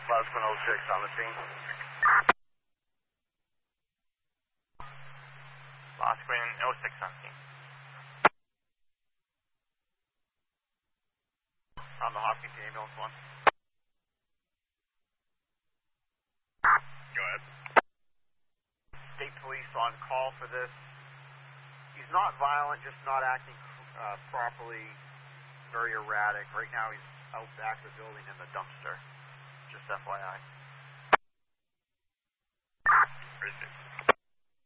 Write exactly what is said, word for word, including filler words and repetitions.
Bosman oh six on the scene. Bosman oh six on scene. On the Hopkins ambulance one. Go ahead. State police on call for this. He's not violent, just not acting uh, properly, very erratic. Right now he's out back of the building in the dumpster. Just F Y I. Appreciate it.